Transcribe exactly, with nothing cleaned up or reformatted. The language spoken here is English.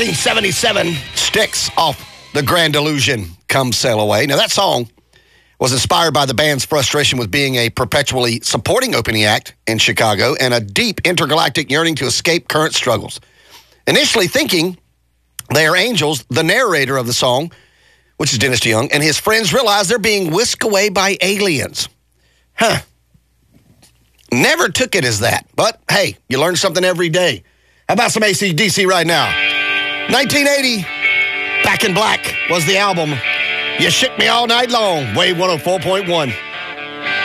nineteen seventy-seven, Styx off The Grand Illusion, Come Sail Away. Now, that song was inspired by the band's frustration with being a perpetually supporting opening act in Chicago and a deep intergalactic yearning to escape current struggles. Initially thinking they are angels, the narrator of the song, which is Dennis DeYoung, and his friends realize they're being whisked away by aliens. Huh. Never took it as that. But, hey, you learn something every day. How about some A C D C right now? nineteen eighty, Back in Black was the album. You Shook Me All Night Long, Wave one oh four point one.